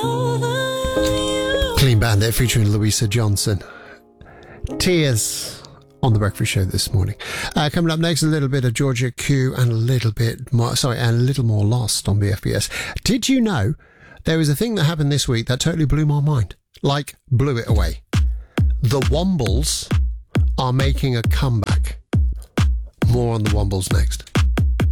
Clean Bandit featuring Louisa Johnson. Tears on the Breakfast Show this morning. Coming up next, a little bit of Georgia Q and a little more Lost on BFBS. Did you know there was a thing that happened this week that totally blew my mind? Like, blew it away. The Wombles are making a comeback. More on the Wombles next.